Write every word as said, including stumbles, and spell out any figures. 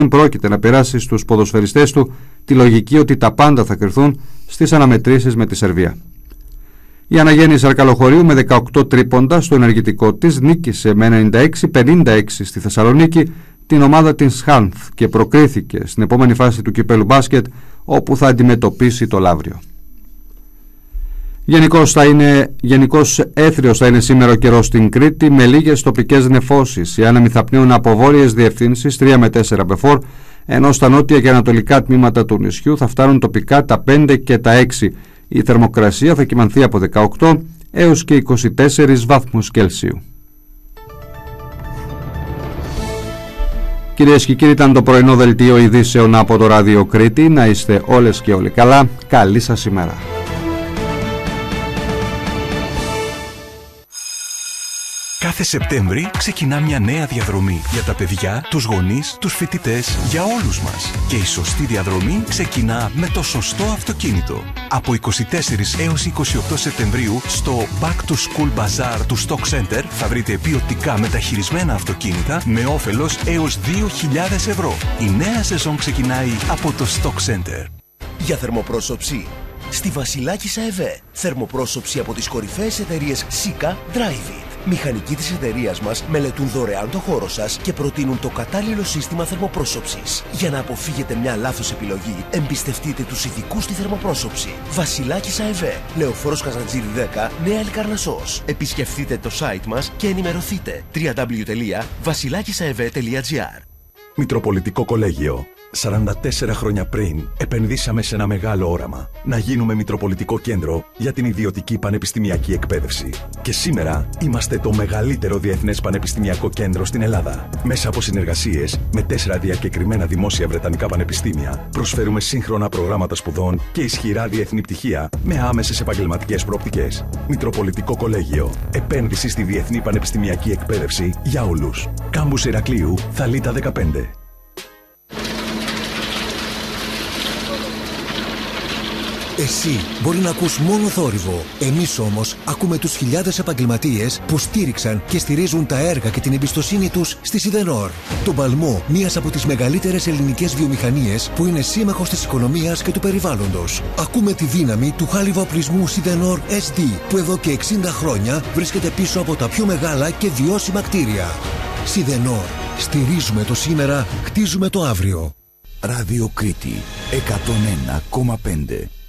πρόκειται να περάσει στους ποδοσφαιριστές του τη λογική ότι τα πάντα θα κρυθούν στις αναμετρήσεις με τη Σερβία. Η Αναγέννηση Αρκαλοχωρίου με δεκαοκτώ τρίποντα στο ενεργητικό της νίκησε με ενενήντα έξι πενήντα έξι στη Θεσσαλονίκη την ομάδα της Σχάνθ και προκρίθηκε στην επόμενη φάση του κυπέλου μπάσκετ, όπου θα αντιμετωπίσει το Λαύριο. Γενικώς, θα είναι, γενικώς έθριος θα είναι σήμερα ο καιρός στην Κρήτη, με λίγες τοπικές νεφώσεις. Οι άνεμοι θα πνέουν από βόρειες διευθύνσεις τρία με τέσσερα μποφόρ, ενώ στα νότια και ανατολικά τμήματα του νησιού θα φτάνουν τοπικά τα πέντε και τα έξι. Η θερμοκρασία θα κυμανθεί από δεκαοκτώ έως και είκοσι τέσσερις βαθμούς Κελσίου. Κυρίες και κύριοι, ήταν το πρωινό δελτίο ειδήσεων από το Ράδιο Κρήτη. Να είστε όλες και όλοι καλά. Καλή σας ημέρα. Κάθε Σεπτέμβρη ξεκινά μια νέα διαδρομή για τα παιδιά, τους γονείς, τους φοιτητές, για όλους μας. Και η σωστή διαδρομή ξεκινά με το σωστό αυτοκίνητο. Από είκοσι τέσσερις έως είκοσι οκτώ Σεπτεμβρίου στο Back to School Bazaar του Stock Center θα βρείτε ποιοτικά μεταχειρισμένα αυτοκίνητα με όφελος έως δύο χιλιάδες ευρώ. Η νέα σεζόν ξεκινάει από το Stock Center. Για θερμοπρόσωψη στη Βασιλάκισσα ΕΒΕ. Θερμοπρόσωψη από τις κορυφαίες εταιρείες Sika, Drivit. Μηχανικοί της εταιρείας μας μελετούν δωρεάν το χώρο σας και προτείνουν το κατάλληλο σύστημα θερμοπρόσωψης. Για να αποφύγετε μια λάθος επιλογή, εμπιστευτείτε τους ειδικούς στη θερμοπρόσωψη. Βασιλάκισσα ΕΒΕ, Λεωφόρος Καζαντζήρη δέκα, Νέα Ελκαρνασσός. Επισκεφτείτε το site μας και ενημερωθείτε. double-u double-u double-u τελεία βασιλάκισσα-ευε τελεία τζι άρ. Μητροπολιτικό Κολέγιο. σαράντα τέσσερα χρόνια πριν επενδύσαμε σε ένα μεγάλο όραμα. Να γίνουμε Μητροπολιτικό Κέντρο για την ιδιωτική πανεπιστημιακή εκπαίδευση. Και σήμερα είμαστε το μεγαλύτερο διεθνές πανεπιστημιακό κέντρο στην Ελλάδα. Μέσα από συνεργασίες με τέσσερα διακεκριμένα δημόσια βρετανικά πανεπιστήμια, προσφέρουμε σύγχρονα προγράμματα σπουδών και ισχυρά διεθνή πτυχία με άμεσες επαγγελματικές προοπτικές. Μητροπολιτικό Κολέγιο. Επένδυση στη διεθνή πανεπιστημιακή εκπαίδευση για όλους. Κάμπους Ηρακλείου, Θαλίτα δεκαπέντε. Εσύ μπορεί να ακούς μόνο θόρυβο. Εμείς όμως ακούμε τους χιλιάδες επαγγελματίες που στήριξαν και στηρίζουν τα έργα και την εμπιστοσύνη τους στη Σιδενόρ. Τον παλμό μιας από τις μεγαλύτερες ελληνικές βιομηχανίες που είναι σύμμαχος της οικονομίας και του περιβάλλοντος. Ακούμε τη δύναμη του χάλιβα οπλισμού Σιδενόρ ες ντι που εδώ και εξήντα χρόνια βρίσκεται πίσω από τα πιο μεγάλα και βιώσιμα κτίρια. Σιδενόρ. Στηρίζουμε το σήμερα, χτίζουμε το αύριο. Ράδιο Κρήτη εκατόν ένα κόμμα πέντε.